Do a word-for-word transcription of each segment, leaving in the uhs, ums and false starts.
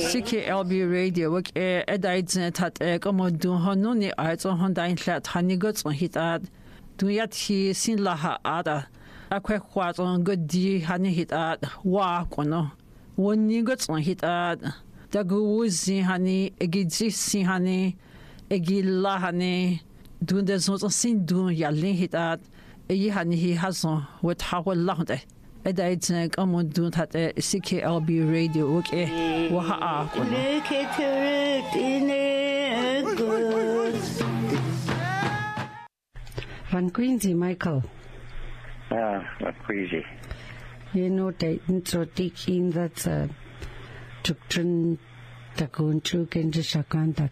C K L B radio wak e edaidzen tat e komodun honuni aitson hondain hlat hanigots on hitad duyat hi sin laha ada akwe kwazon godi hani hitad wa kono wonigots on hitad daguzi hani egidzi sin hani egilla hani dunde zon sin dun yallin hitad e hani hi hazon wat hawal lahde edaidzen komodun tat e C K L B radio wak e wa a kono Van Quincy, Michael. Ah, Van Quincy. You know that intro taking that's a chukchun takun chuk and shakantak.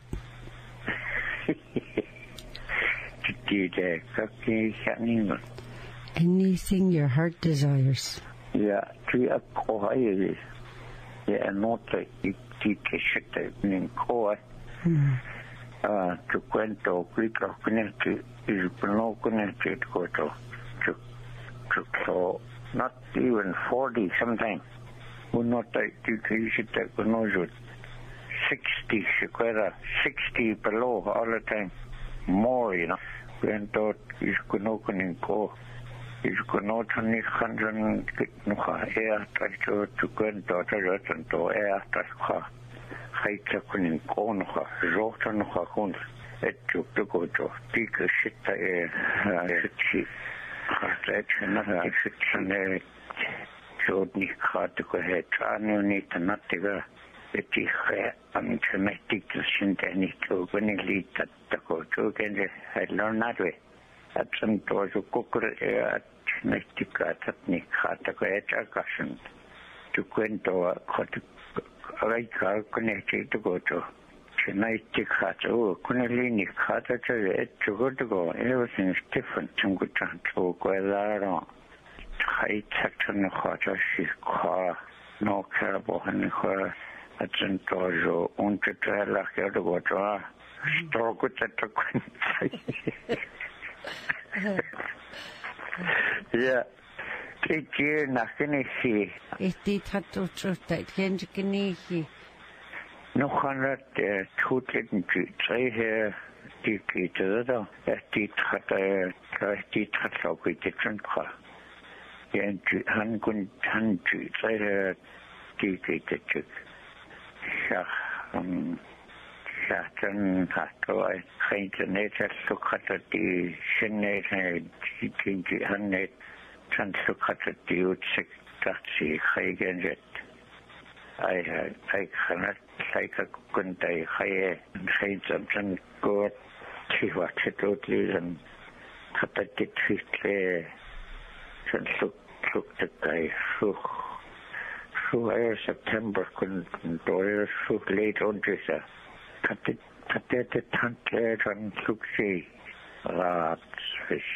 Anything your heart desires. Yeah, three a kohai. Yeah, not a shit in kohai. Ah, to Quento, Greek of Connecticut is no connected to to so not even forty sometimes. We're not like you should take no sixty square sixty below all the time. More, you know. Quento is Kunokan Co. Is Kunotani hundred air to to Quento to air to Haita kunin konoha, rota noha kun, et tuk to go to, tika shita e, shitchi, harta chana, shitchane, jodni khatiko he, chanu ni tanatiga, eti he, am chanatik shintani to, when he tat tako, to genje, I learned that way. At some doors of cooker e, at chanatika tatni khatiko e chakashan, to Quento, khatik. I car connected to go to tonight. The cat, oh, Kunalini cat to go to go. Everything's different. Some good chance to go there. High section of hot she's car, no carabo, and her at Saint Giorgio, on to try like to go to store good at the yeah. Take care, nothing is here. It did have to trust that Henry. No hundred two ten three here. Did it other? Did hat a did hat so with different car. And Han couldn't hand to say her did it. Um, Saturn hat I kind of nature so cut at the Senate and hundred. Translocated the sick taxi again jet. I had I cannot like a couldn't I high and say something good to watch it totally and cut it quickly. Translook look the guy so so I September couldn't do so late on this cut it cut it the tank and look see lots fish.